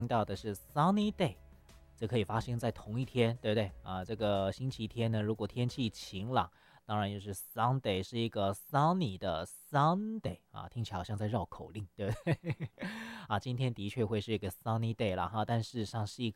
听到的是 sunny day，这可以发生在同一天，对不对啊？这个星期天呢，如果天气晴朗，当然就是 Sunday 是一个 sunny 的 Sunday 啊，听起来好像在绕口令，对不对？啊，今天的确会是一个 sunny day 啦哈，但事实上是一